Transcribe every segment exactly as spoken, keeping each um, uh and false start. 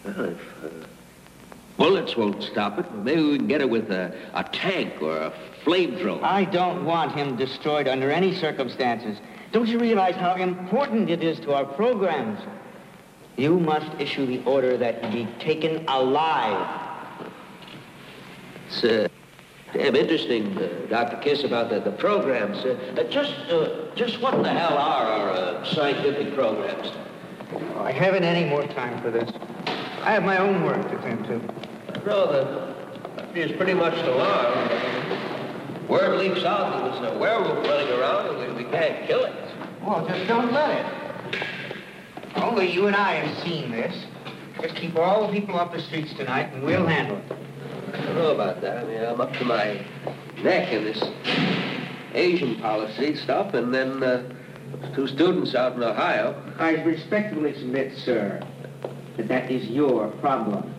Well, if uh, bullets won't stop it, maybe we can get it with a, a tank or a flamethrower. I don't want him destroyed under any circumstances. Don't you realize how important it is to our programs? You must issue the order that he be taken alive. It's uh, damn interesting, uh, Doctor Kiss, about the, the programs. Uh, uh, just, uh, just what the hell are our uh, scientific programs? Oh, I haven't any more time for this. I have my own work to tend to. No, the is pretty much the alarm. Word leaks out that there's a werewolf running around and we, we can't kill it. Well, just don't let it. Only you and I have seen this. Just keep all the people off the streets tonight and we'll handle it. I don't know about that. I mean, I'm up to my neck in this Asian policy stuff, and then uh, two students out in Ohio. I respectfully submit, sir, that that is your problem.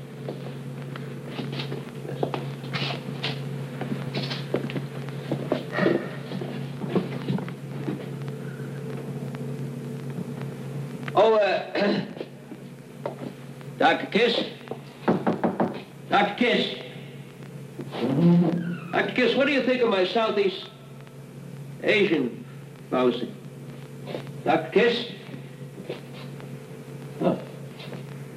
Oh, uh, Doctor Kiss? Doctor Kiss? Doctor Kiss, what do you think of my Southeast Asian policy? Doctor Kiss? Oh.